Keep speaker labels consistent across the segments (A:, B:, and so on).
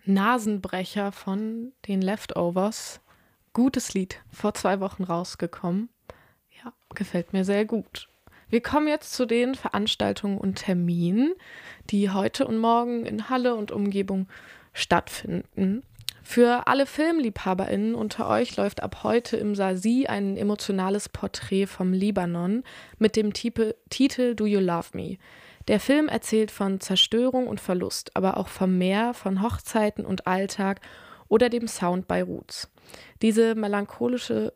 A: Nasenbrecher von den Leftovers. Gutes Lied, vor 2 Wochen rausgekommen. Ja, gefällt mir sehr gut. Wir kommen jetzt zu den Veranstaltungen und Terminen, die heute und morgen in Halle und Umgebung stattfinden. Für alle FilmliebhaberInnen unter euch läuft ab heute im Sasi ein emotionales Porträt vom Libanon mit dem Titel Do You Love Me? Der Film erzählt von Zerstörung und Verlust, aber auch vom Meer, von Hochzeiten und Alltag oder dem Sound Beiruts. Diese melancholische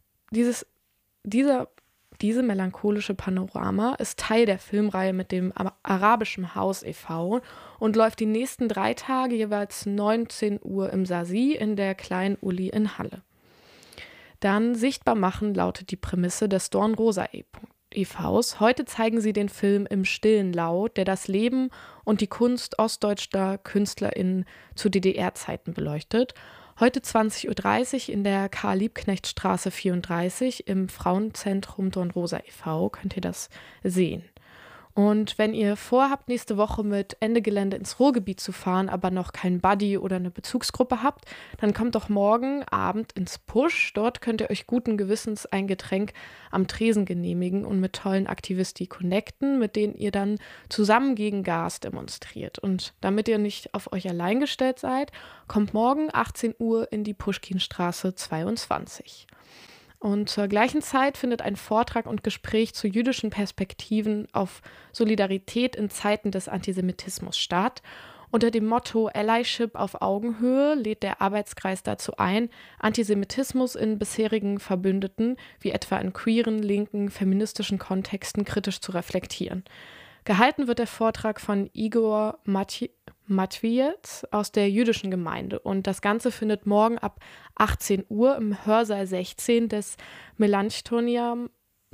A: Panorama ist Teil der Filmreihe mit dem Arabischen Haus e.V. und läuft die nächsten 3 Tage jeweils 19 Uhr im Sasi in der Kleinen Uli in Halle. Dann sichtbar machen lautet die Prämisse des Dornrosa e.V.s. Heute zeigen sie den Film Im stillen Laut, der das Leben und die Kunst ostdeutscher KünstlerInnen zu DDR-Zeiten beleuchtet. Heute 20.30 Uhr in der Karl-Liebknecht-Straße 34 im Frauenzentrum Dornrosa e.V. könnt ihr das sehen. Und wenn ihr vorhabt, nächste Woche mit Ende Gelände ins Ruhrgebiet zu fahren, aber noch keinen Buddy oder eine Bezugsgruppe habt, dann kommt doch morgen Abend ins Push. Dort könnt ihr euch guten Gewissens ein Getränk am Tresen genehmigen und mit tollen Aktivisti connecten, mit denen ihr dann zusammen gegen Gas demonstriert. Und damit ihr nicht auf euch allein gestellt seid, kommt morgen 18 Uhr in die Puschkinstraße 22. Und zur gleichen Zeit findet ein Vortrag und Gespräch zu jüdischen Perspektiven auf Solidarität in Zeiten des Antisemitismus statt. Unter dem Motto Allyship auf Augenhöhe lädt der Arbeitskreis dazu ein, Antisemitismus in bisherigen Verbündeten, wie etwa in queeren, linken, feministischen Kontexten, kritisch zu reflektieren. Gehalten wird der Vortrag von Igor Matwiez aus der jüdischen Gemeinde und das Ganze findet morgen ab 18 Uhr im Hörsaal 16 des Melanchthonium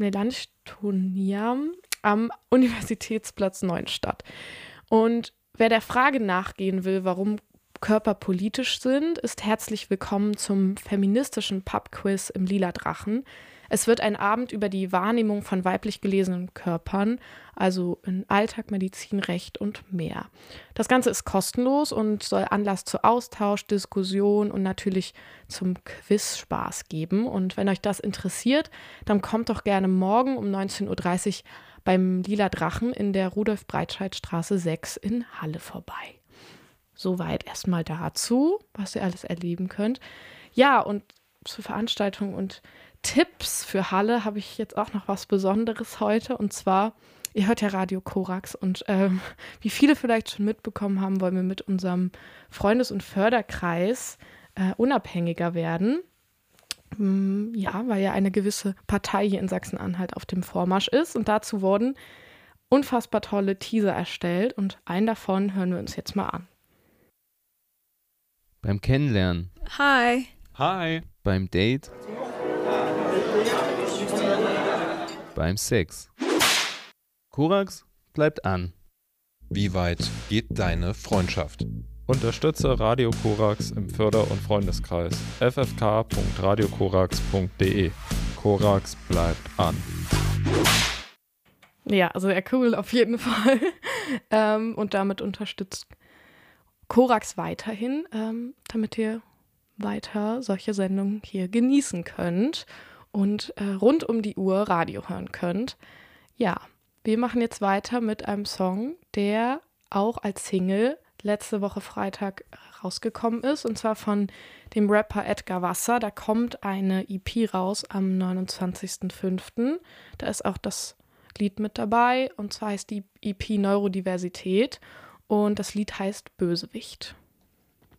A: am Universitätsplatz 9 statt. Und wer der Frage nachgehen will, warum Körper politisch sind, ist herzlich willkommen zum feministischen Pubquiz im Lila Drachen. Es wird ein Abend über die Wahrnehmung von weiblich gelesenen Körpern, also in Alltag, Medizin, Recht und mehr. Das Ganze ist kostenlos und soll Anlass zu Austausch, Diskussion und natürlich zum Quizspaß geben. Und wenn euch das interessiert, dann kommt doch gerne morgen um 19.30 Uhr beim Lila Drachen in der Rudolf-Breitscheid-Straße 6 in Halle vorbei. Soweit erstmal dazu, was ihr alles erleben könnt. Ja, und zur Veranstaltung und Tipps für Halle habe ich jetzt auch noch was Besonderes heute. Und zwar, ihr hört ja Radio Korax und wie viele vielleicht schon mitbekommen haben, wollen wir mit unserem Freundes- und Förderkreis unabhängiger werden. Ja, weil ja eine gewisse Partei hier in Sachsen-Anhalt auf dem Vormarsch ist. Und dazu wurden unfassbar tolle Teaser erstellt. Und einen davon hören wir uns jetzt mal an.
B: Beim Kennenlernen.
C: Hi.
D: Hi.
B: Beim Date. Beim Sex. Korax bleibt an.
D: Wie weit geht deine Freundschaft?
E: Unterstütze Radio Korax im Förder- und Freundeskreis ffk.radiokorax.de. Korax bleibt an.
A: Ja, also sehr cool auf jeden Fall. Und damit unterstützt Korax weiterhin, damit ihr weiter solche Sendungen hier genießen könnt und rund um die Uhr Radio hören könnt. Ja, wir machen jetzt weiter mit einem Song, der auch als Single letzte Woche Freitag rausgekommen ist, und zwar von dem Rapper Edgar Wasser. Da kommt eine EP raus am 29.05. Da ist auch das Lied mit dabei, und zwar heißt die EP Neurodiversität und das Lied heißt Bösewicht.